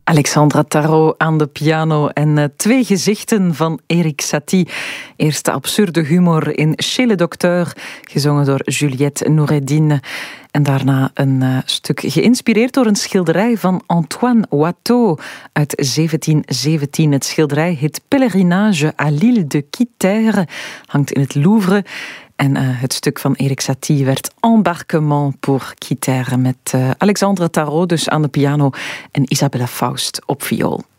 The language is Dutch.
Alexandra Tarot aan de piano en twee gezichten van Erik Satie. Eerst de absurde humor in Chez le Docteur, gezongen door Juliette Noureddine. En daarna een stuk geïnspireerd door een schilderij van Antoine Watteau uit 1717. Het schilderij heet Pèlerinage à l'île de Quitère, hangt in het Louvre. En het stuk van Erik Satie werd Embarquement pour Quitère met Alexandra Tarot dus aan de piano en Isabella Faust op viool.